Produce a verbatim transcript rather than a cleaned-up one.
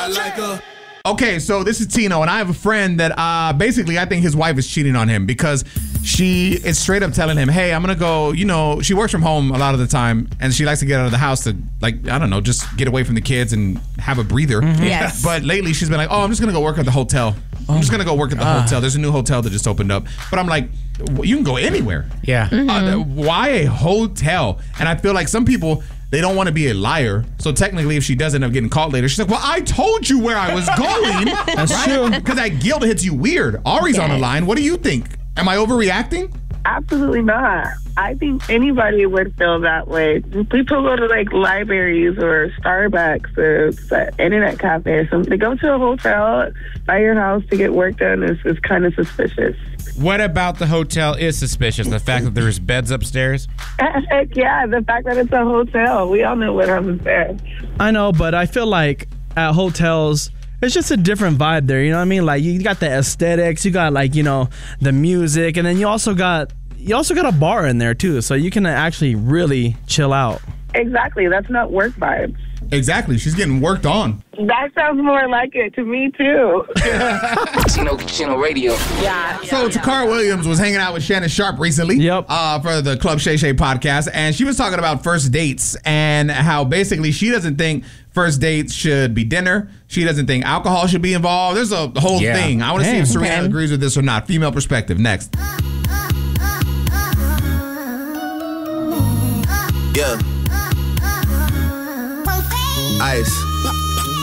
I like her. Okay, so this is Tino, and I have a friend that uh, basically I think his wife is cheating on him because she is straight up telling him, hey, I'm going to go, you know, she works from home a lot of the time, and she likes to get out of the house to, like, I don't know, just get away from the kids and have a breather. Mm-hmm. Yes. But lately she's been like, oh, I'm just going to go work at the hotel. I'm just going to go work at the hotel. There's a new hotel that just opened up. But I'm like, you can go anywhere. Yeah. Mm-hmm. Uh, why a hotel? And I feel like some people, they don't want to be a liar. So technically, if she does end up getting caught later, she's like, well, I told you where I was going. That's true. Because that guilt hits you weird. Ari's on the line. What do you think? Am I overreacting? Absolutely not. I think anybody would feel that way. People go to like libraries or Starbucks or s- internet cafe or something. They go to a hotel by your house to get work done is, is kind of suspicious. What about the hotel is suspicious? The fact that there's beds upstairs? Heck yeah, the fact that it's a hotel. We all know what happens there. I know, but I feel like at hotels, it's just a different vibe there. You know what I mean? Like you got the aesthetics, you got like, you know, the music, and then you also got you also got a bar in there too, so you can actually really chill out. Exactly. That's not work vibes. Exactly. She's getting worked on. That sounds more like it to me too. Chino, Chino Radio. Yeah. So Takara Williams was hanging out with Shannon Sharp recently. Yep. Uh, for the Club Shay Shay podcast, and she was talking about first dates and how basically she doesn't think first dates should be dinner. She doesn't think alcohol should be involved. There's a whole Yeah. thing. I want to see if Serena Okay. agrees with this or not. Female perspective next. Yeah. Ice.